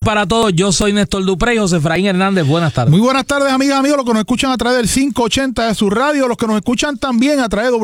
para todos. Yo soy Néstor Duprey, José Efraín Hernández. Buenas tardes. Muy buenas tardes, amigas y amigos, los que nos escuchan a través del 580 de su radio, los que nos escuchan también a través de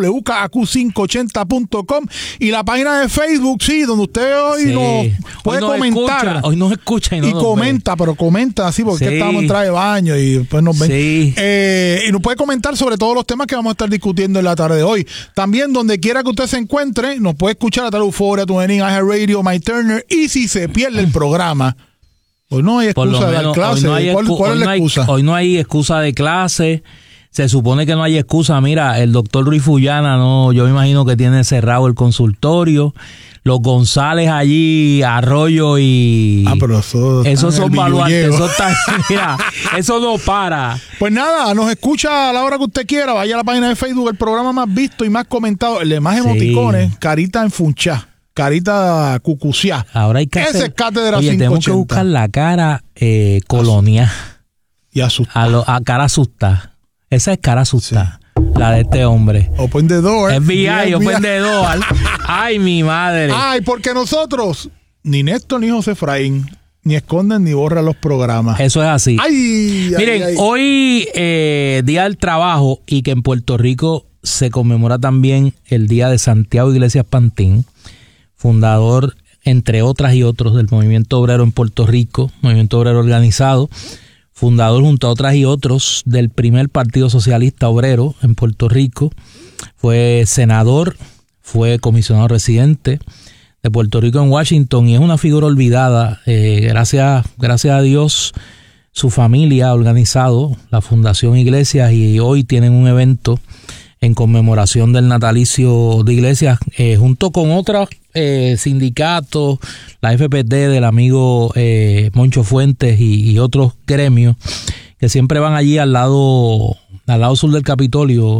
WKAQ580.com y la página de Facebook, sí, donde usted hoy nos puede comentar. Hoy nos escucha y comenta, pero comenta así porque estamos en traje de baño y después nos ven. Sí. Y nos puede comentar sobre todos los temas que vamos a estar discutiendo en la tarde de hoy. También, donde quiera que usted se encuentre, nos puede escuchar a través de Euphoria, TuneIn, iHeartRadio, MyTurner, y si se pierde el programa, hoy no hay excusa de dar clase. ¿Cuál es la excusa? Hoy no hay excusa de clase. Se supone que no hay excusa. Mira, el doctor Ruiz Fullana, no, yo me imagino que tiene cerrado el consultorio. Los González allí, Arroyo y... pero esos son baluartes. Mira, eso no para. Pues nada, nos escucha a la hora que usted quiera. Vaya a la página de Facebook, el programa más visto y más comentado, el de más emoticones, carita enfunchá, carita cucuciá. Ahora hay que ese hacer... es Cátedra 580. Tenemos que buscar la cara colonia. Y asustada. A cara asustada. Esa es cara asustada. Sí. La de este hombre. Open the door. FBI, open the door. Ay, mi madre. Ay, porque nosotros, ni Néstor ni José Efraín, ni esconden ni borran los programas. Eso es así. Miren, hoy Día del Trabajo, y que en Puerto Rico se conmemora también el Día de Santiago Iglesias Pantín, fundador, entre otras y otros, del Movimiento Obrero en Puerto Rico, Movimiento Obrero Organizado, fundador junto a otras y otros del primer Partido Socialista Obrero en Puerto Rico. Fue senador, fue comisionado residente de Puerto Rico en Washington y es una figura olvidada. Gracias a Dios, su familia ha organizado la Fundación Iglesias y hoy tienen un evento en conmemoración del natalicio de Iglesias, junto con otros sindicatos, la FPT del amigo Moncho Fuentes y otros gremios que siempre van allí al lado sur del Capitolio,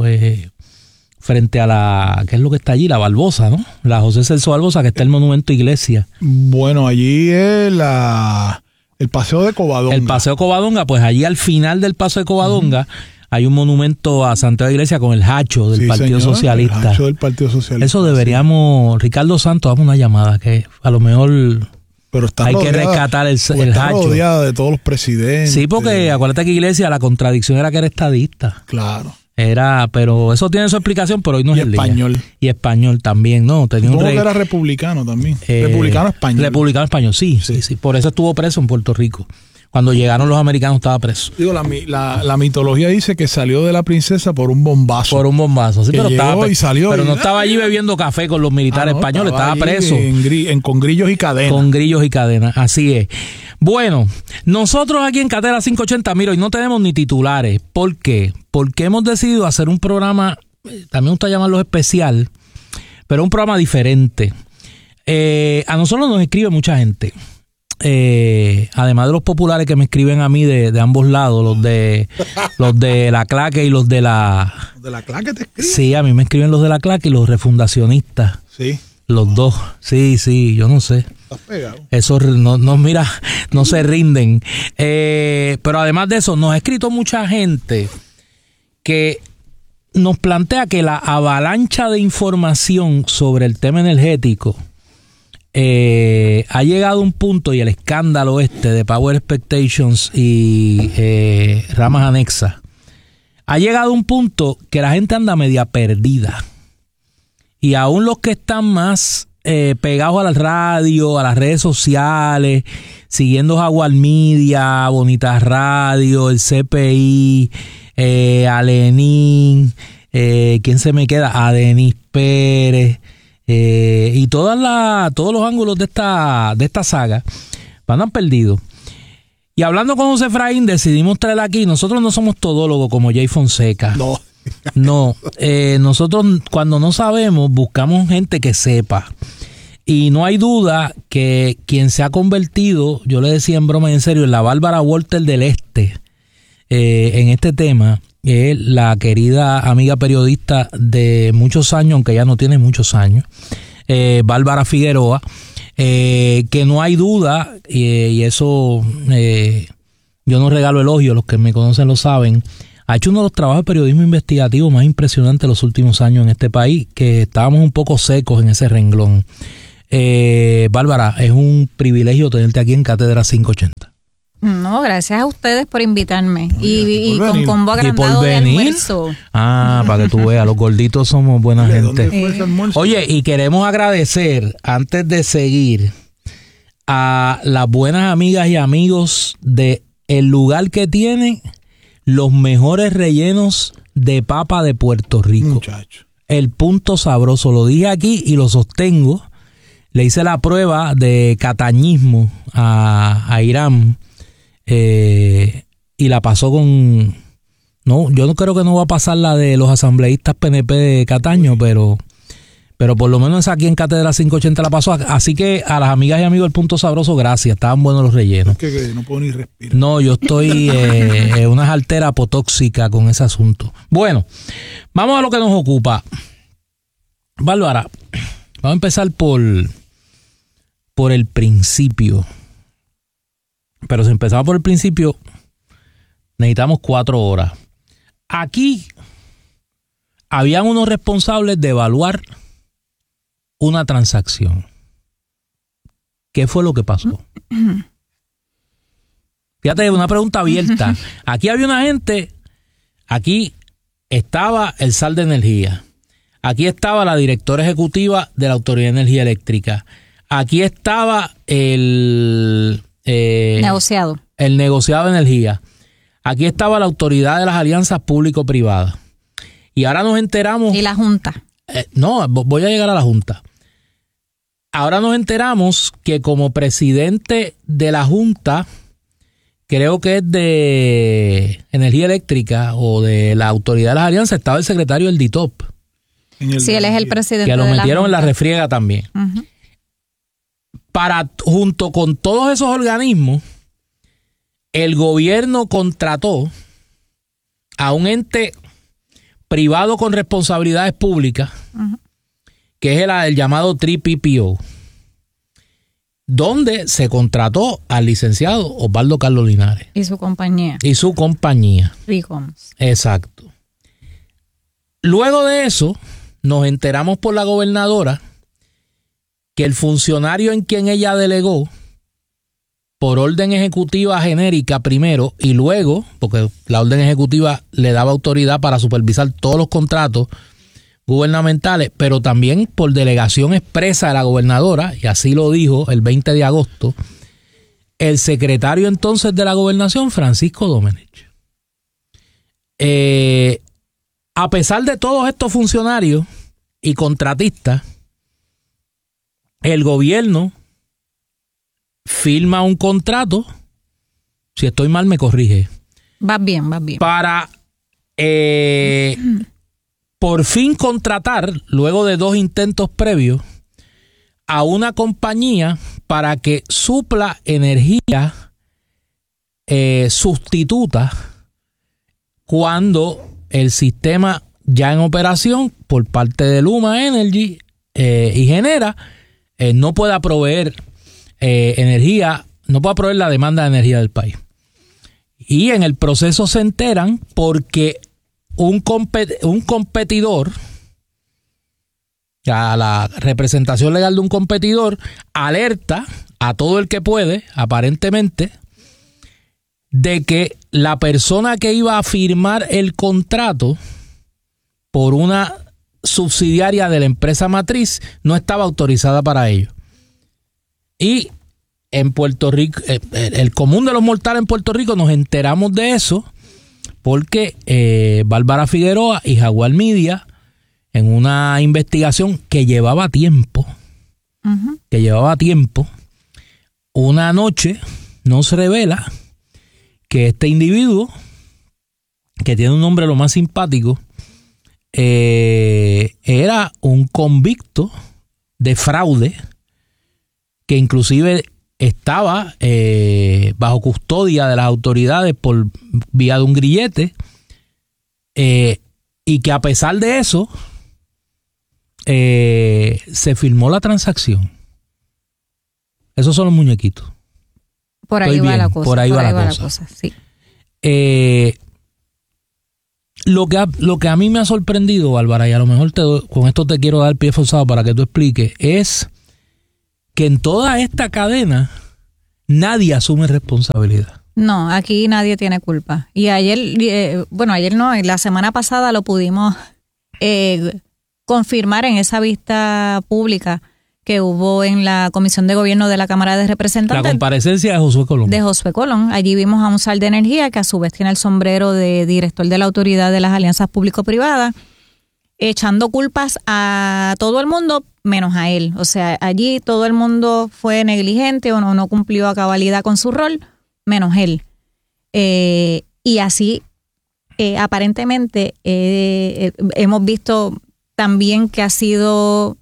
frente a la, ¿qué es lo que está allí? La Barbosa, ¿no? La José Celso Barbosa, que está el monumento Iglesia. Bueno, allí es el Paseo de Covadonga. El Paseo Covadonga, pues allí al final del Paseo de Covadonga hay un monumento a Santiago Iglesias con el hacho del Partido Socialista. El hacho del Partido Socialista. Eso deberíamos, Ricardo Santos, damos una llamada, que a lo mejor hay que rescatar el hacho. Está rodeada de todos los presidentes. Sí, porque acuérdate que Iglesias, la contradicción era que era estadista. Claro. Pero eso tiene su explicación, pero hoy no es el día. Y español también, ¿no? Supongo que era republicano también. Republicano español. Republicano español, sí. Por eso estuvo preso en Puerto Rico. Cuando llegaron los americanos estaba preso. Digo, la mitología dice que salió de la princesa por un bombazo. Sí, pero estaba y salió. Pero no estaba allí bebiendo café con los militares españoles, estaba preso. Con grillos y cadenas. Con grillos y cadenas, así es. Bueno, nosotros aquí en Cátedra 580, mira, hoy no tenemos ni titulares. ¿Por qué? Porque hemos decidido hacer un programa, también me gusta llamarlo especial, pero un programa diferente. A nosotros nos escribe mucha gente. Además de los populares que me escriben a mí de ambos lados, los de la Claque y los de la... ¿Los de la Claque te escriben? Sí, a mí me escriben los de la Claque y los refundacionistas. Sí. Los dos. Sí, yo no sé. ¿Estás pegado? Eso mira, no se rinden. Pero además de eso, nos ha escrito mucha gente que nos plantea que la avalancha de información sobre el tema energético ha llegado a un punto, y el escándalo de Power Expectations y ramas anexas, ha llegado a un punto que la gente anda media perdida. Y aún los que están más pegados a la radio, a las redes sociales, siguiendo Jaguar Media, Bonita Radio, el CPI, a Lenín, ¿quién se me queda? A Denis Pérez, y todos los ángulos de esta saga van perdidos. Y hablando con José Efraín, decidimos traer aquí. Nosotros no somos todólogos como Jay Fonseca. No, nosotros cuando no sabemos buscamos gente que sepa. Y no hay duda que quien se ha convertido, yo le decía en broma y en serio, en la Bárbara Walter del Este, en este tema, es la querida amiga periodista de muchos años, aunque ya no tiene muchos años, Bárbara Figueroa, que no hay duda, y eso yo no regalo elogios, los que me conocen lo saben, ha hecho uno de los trabajos de periodismo investigativo más impresionantes de los últimos años en este país, que estábamos un poco secos en ese renglón. Bárbara, es un privilegio tenerte aquí en Cátedra 580. No, gracias a ustedes por invitarme. Y con combo agrandado de almuerzo. Para que tú veas, los gorditos somos buena gente. Oye, y queremos agradecer, antes de seguir, a las buenas amigas y amigos de el lugar que tiene los mejores rellenos de papa de Puerto Rico. Muchacho. El Punto Sabroso. Lo dije aquí y lo sostengo. Le hice la prueba de catañismo a Irán. Y la pasó con... No, yo no creo que no va a pasar la de los asambleístas PNP de Cataño, pero por lo menos aquí en Cátedra 580 la pasó. Así que a las amigas y amigos del Punto Sabroso, gracias. Estaban buenos los rellenos. Es que no puedo ni respirar. No, yo estoy en una jartera apotóxica con ese asunto. Bueno, vamos a lo que nos ocupa. Bárbara, vamos a empezar por el principio. Pero si empezamos por el principio, necesitamos 4 horas. Aquí habían unos responsables de evaluar una transacción. ¿Qué fue lo que pasó? Fíjate, una pregunta abierta. Aquí había una gente, aquí estaba el SAL de Energía, aquí estaba la directora ejecutiva de la Autoridad de Energía Eléctrica, aquí estaba el negociado de energía. Aquí estaba la autoridad de las alianzas público-privadas. Y ahora nos enteramos... ¿Y la Junta? No, voy a llegar a la Junta. Ahora nos enteramos que como presidente de la Junta, creo que es de Energía Eléctrica o de la autoridad de las alianzas, estaba el secretario del DITOP. Sí, él es el presidente de la Junta. Que lo metieron en la refriega también. Uh-huh. Junto con todos esos organismos, el gobierno contrató a un ente privado con responsabilidades públicas, uh-huh, que es el llamado TRIPPO, donde se contrató al licenciado Osvaldo Carlos Linares. Y su compañía. Ricoms. Exacto. Luego de eso, nos enteramos por la gobernadora que el funcionario en quien ella delegó, por orden ejecutiva genérica primero y luego, porque la orden ejecutiva le daba autoridad para supervisar todos los contratos gubernamentales, pero también por delegación expresa de la gobernadora, y así lo dijo el 20 de agosto, el secretario entonces de la gobernación, Francisco Domenech. A pesar de todos estos funcionarios y contratistas, el gobierno firma un contrato, si estoy mal me corrige. Vas bien. Para por fin contratar, luego de 2 intentos previos, a una compañía para que supla energía sustituta cuando el sistema ya en operación por parte de Luma Energy y Genera no pueda proveer energía, no pueda proveer la demanda de energía del país. Y en el proceso se enteran porque un competidor, ya la representación legal de un competidor, alerta a todo el que puede, aparentemente, de que la persona que iba a firmar el contrato por una subsidiaria de la empresa matriz no estaba autorizada para ello. Y en Puerto Rico, el común de los mortales en Puerto Rico, nos enteramos de eso porque Bárbara Figueroa y Jaguar Media, en una investigación que llevaba tiempo, una noche nos revela que este individuo, que tiene un nombre lo más simpático, era un convicto de fraude que inclusive estaba bajo custodia de las autoridades por vía de un grillete, y que a pesar de eso se firmó la transacción. Esos son los muñequitos. Por ahí va la cosa. Sí. Lo que a mí me ha sorprendido, Bárbara, y a lo mejor con esto te quiero dar pie forzado para que tú expliques, es que en toda esta cadena nadie asume responsabilidad. No, aquí nadie tiene culpa. Y ayer, ayer no, la semana pasada lo pudimos confirmar en esa vista pública que hubo en la Comisión de Gobierno de la Cámara de Representantes. La comparecencia de Josué Colón. De Josué Colón. Allí vimos a un SAR de energía que a su vez tiene el sombrero de director de la Autoridad de las Alianzas Público-Privadas, echando culpas a todo el mundo menos a él. O sea, allí todo el mundo fue negligente o no cumplió a cabalidad con su rol, menos él. Y así, aparentemente, hemos visto también que ha sido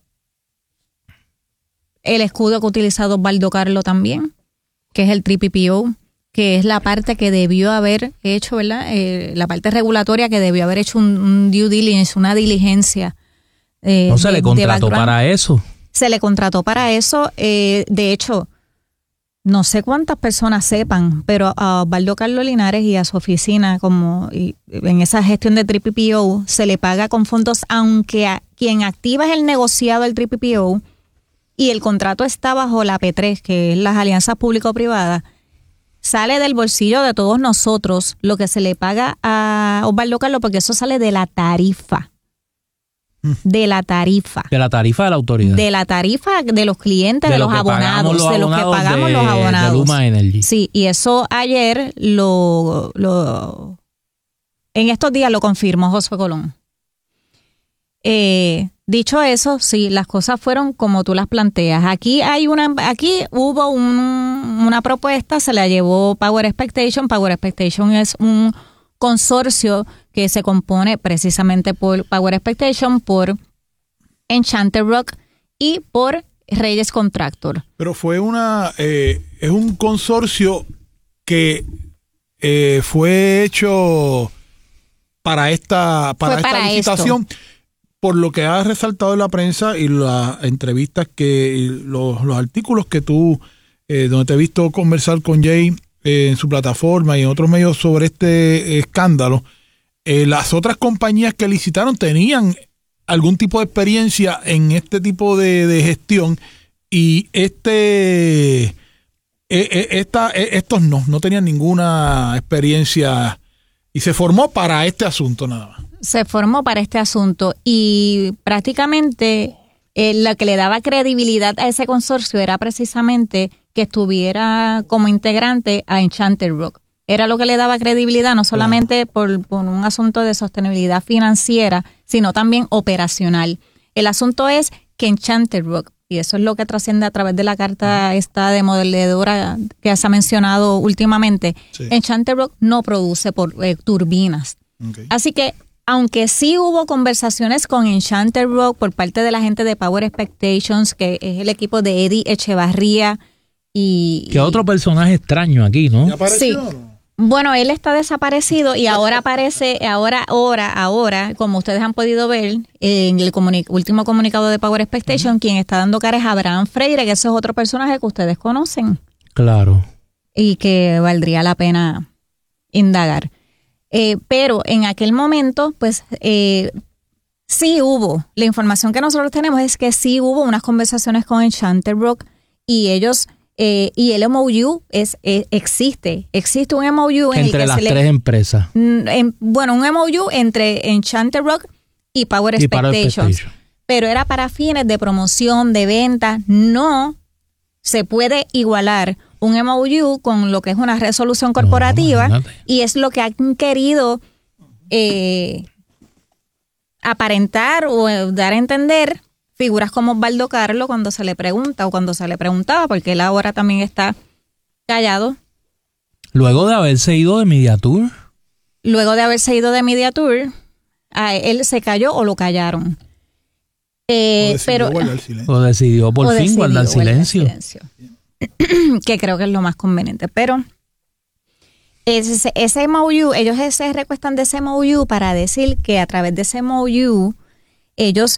el escudo que ha utilizado Osvaldo Carlo también, que es el TPPO, que es la parte que debió haber hecho, ¿verdad? La parte regulatoria que debió haber hecho un due diligence, una diligencia. No se le contrató para eso. Se le contrató para eso. De hecho, no sé cuántas personas sepan, pero a Osvaldo Carlo Linares y a su oficina, en esa gestión de TPPO, se le paga con fondos, aunque a quien activa es el negociado del TPPO y el contrato está bajo la P3, que es las alianzas público-privadas, sale del bolsillo de todos nosotros lo que se le paga a Osvaldo Carlo, porque eso sale de la tarifa. De la tarifa. De la tarifa de la autoridad. De la tarifa de los clientes, de los abonados, de los que pagamos los abonados. De Luma Energy. Sí, y eso ayer en estos días lo confirmó Josué Colón. Dicho eso, sí, las cosas fueron como tú las planteas. Aquí hubo una propuesta, se la llevó Power Expectation. Power Expectation es un consorcio que se compone precisamente por Power Expectation, por Enchanted Rock y por Reyes Contractor. Pero fue es un consorcio que fue hecho para esta licitación. Esto. Por lo que has resaltado en la prensa y las entrevistas los artículos que tú, donde te he visto conversar con Jay en su plataforma y en otros medios sobre este escándalo, las otras compañías que licitaron tenían algún tipo de experiencia en este tipo de gestión y estos no tenían ninguna experiencia y se formó para este asunto nada más. Se formó para este asunto y prácticamente lo que le daba credibilidad a ese consorcio era precisamente que estuviera como integrante a Enchanted Rock. Era lo que le daba credibilidad, no solamente por un asunto de sostenibilidad financiera, sino también operacional. El asunto es que Enchanted Rock, y eso es lo que trasciende a través de la carta esta de modeladora que se ha mencionado últimamente, sí. Enchanted Rock no produce turbinas. Okay. Así que aunque sí hubo conversaciones con Enchanted Rock por parte de la gente de Power Expectations, que es el equipo de Eddie Echevarría que otro personaje extraño aquí, ¿no? Sí. Bueno, él está desaparecido y ahora aparece, ahora, como ustedes han podido ver, en el último comunicado de Power Expectation, quien está dando cara es Abraham Freire, que ese es otro personaje que ustedes conocen. Claro. Y que valdría la pena indagar. Pero en aquel momento, pues, sí hubo, la información que nosotros tenemos es que sí hubo unas conversaciones con Enchanted Rock y ellos, y el MOU existe un MOU entre las tres empresas. Un MOU entre Enchanted Rock y Power Expectations. Pero era para fines de promoción, de venta. No se puede igualar un MOU con lo que es una resolución corporativa, y es lo que han querido aparentar o dar a entender figuras como Osvaldo Carlo cuando se le pregunta o cuando se le preguntaba, porque él ahora también está callado. Luego de haberse ido de Mediatur. Él se cayó o lo callaron. O decidió por fin guardar silencio. Que creo que es lo más conveniente. Pero ese MOU, ellos se recuestan de ese MOU para decir que a través de ese MOU ellos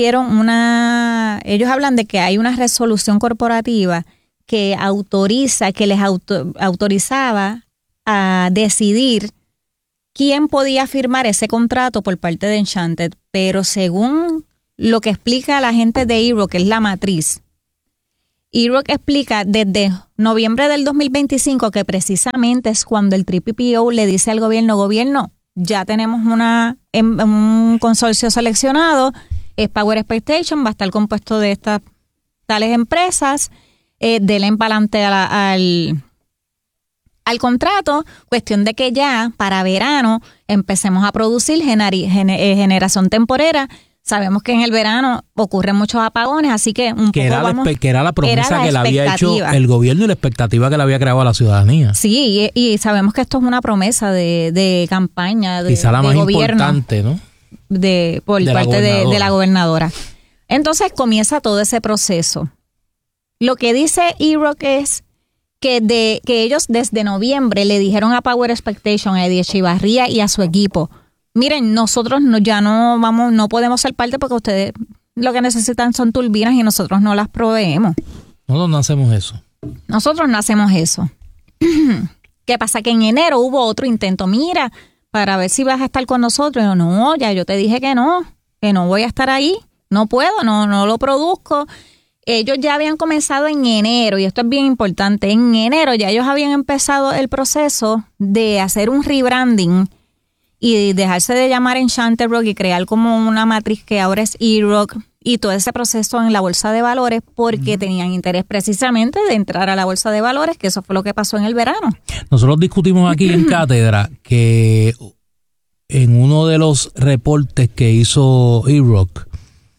ellos hablan de que hay una resolución corporativa que les autorizaba a decidir quién podía firmar ese contrato por parte de Enchanted, pero según lo que explica la gente de Hero, que es la matriz, E-Rock explica desde noviembre del 2025 que precisamente es cuando el TPPO le dice al gobierno, ya tenemos un consorcio seleccionado, es Power Expectation, va a estar compuesto de estas tales empresas, denle en pa'lante al contrato, cuestión de que ya para verano empecemos a producir generación temporera. Sabemos que en el verano ocurren muchos apagones, así que que era la promesa que le había hecho el gobierno y la expectativa que le había creado a la ciudadanía. Sí, y sabemos que esto es una promesa de campaña de quizá la más gobierno, importante, ¿no? Por parte de la gobernadora. Entonces comienza todo ese proceso. Lo que dice E-Rock es que ellos desde noviembre le dijeron a Power Expectation, a Eddie Echevarría y a su equipo, miren, nosotros ya no podemos ser parte porque ustedes lo que necesitan son turbinas y nosotros no las proveemos. Nosotros no hacemos eso. Nosotros no hacemos eso. ¿Qué pasa? Que en enero hubo otro intento. Mira, para ver si vas a estar con nosotros. Yo, no, ya yo te dije que no voy a estar ahí. No puedo, no lo produzco. Ellos ya habían comenzado en enero, y esto es bien importante. En enero ya ellos habían empezado el proceso de hacer un rebranding y dejarse de llamar Enchanted Rock y crear como una matriz que ahora es E-Rock, y todo ese proceso en la bolsa de valores porque tenían interés precisamente de entrar a la bolsa de valores, que eso fue lo que pasó en el verano. Nosotros discutimos aquí en cátedra que en uno de los reportes que hizo E-Rock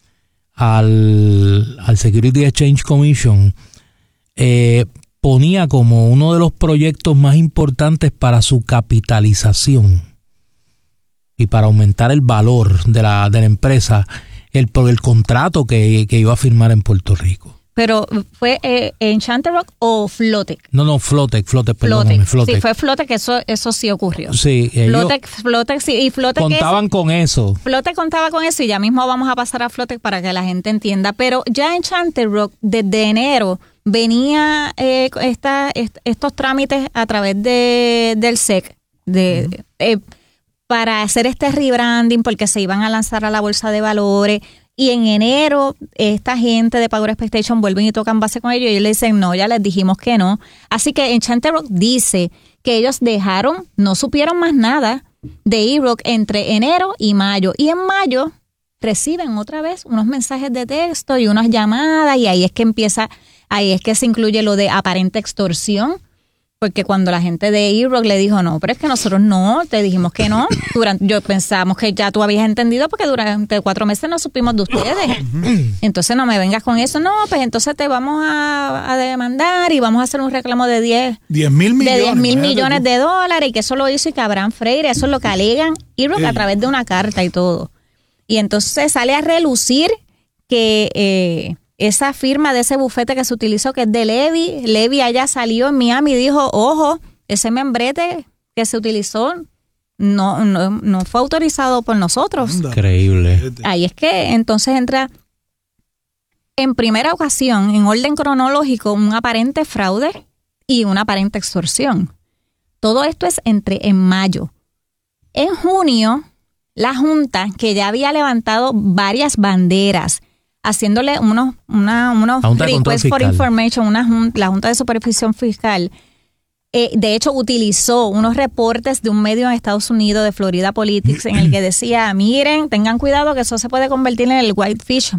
al Security Exchange Commission, ponía como uno de los proyectos más importantes para su capitalización y para aumentar el valor de la empresa, el contrato que iba a firmar en Puerto Rico. ¿Pero fue Enchanted Rock o Flotec? No, Flotec, perdóname, Flotec. Sí, fue Flotec, eso sí ocurrió. Sí, Flotec sí, y Flotec contaban con eso. Flotec contaba con eso y ya mismo vamos a pasar a Flotec para que la gente entienda. Pero ya Enchanted Rock desde enero venía estos trámites a través del SEC para hacer este rebranding porque se iban a lanzar a la bolsa de valores. Y en enero, esta gente de Power Expectation vuelven y tocan base con ellos y ellos le dicen, no, ya les dijimos que no. Así que Enchanted Rock dice que ellos no supieron más nada de E-Rock entre enero y mayo. Y en mayo reciben otra vez unos mensajes de texto y unas llamadas, y ahí es que se incluye lo de aparente extorsión. Porque cuando la gente de E-Rock le dijo, no, pero es que nosotros no, te dijimos que no. Yo pensamos que ya tú habías entendido porque durante 4 meses no supimos de ustedes. Entonces no me vengas con eso. No, pues entonces te vamos a demandar y vamos a hacer un reclamo de 10 mil millones de dólares, y que eso lo hizo y que Abraham Freire, eso es lo que alegan E-Rock a través de una carta y todo. Y entonces sale a relucir que esa firma de ese bufete que se utilizó, que es de Levy allá salió en Miami y dijo, ojo, ese membrete que se utilizó no fue autorizado por nosotros. Increíble. Ahí es que entonces entra en primera ocasión, en orden cronológico, un aparente fraude y una aparente extorsión. Todo esto es en mayo. En junio, la Junta, que ya había levantado varias banderas, haciéndole unos requests for information, la Junta de Supervisión Fiscal, de hecho utilizó unos reportes de un medio en Estados Unidos, de Florida Politics, en el que decía, miren, tengan cuidado que eso se puede convertir en el Whitefish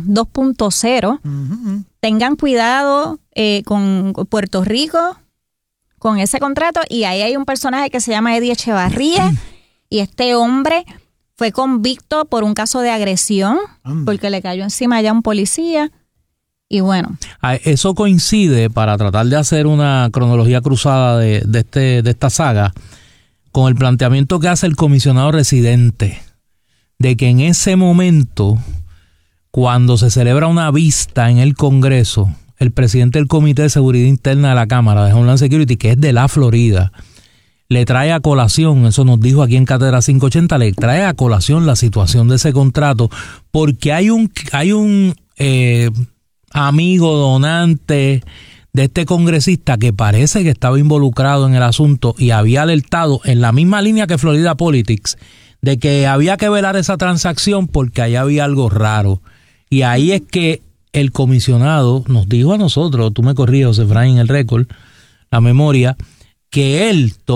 2.0, tengan cuidado con Puerto Rico, con ese contrato, y ahí hay un personaje que se llama Eddie Echevarría, y este hombre fue convicto por un caso de agresión porque le cayó encima ya un policía. Y bueno. Eso coincide, para tratar de hacer una cronología cruzada de esta saga, con el planteamiento que hace el comisionado residente de que en ese momento, cuando se celebra una vista en el Congreso, el presidente del Comité de Seguridad Interna de la Cámara de Homeland Security, que es de la Florida, le trae a colación, eso nos dijo aquí en Cátedra 580, le trae a colación la situación de ese contrato, porque hay un amigo donante de este congresista que parece que estaba involucrado en el asunto y había alertado en la misma línea que Florida Politics de que había que velar esa transacción porque ahí había algo raro. Y ahí es que el comisionado nos dijo a nosotros, tú me corrías, José Efraín, el récord, la memoria, que él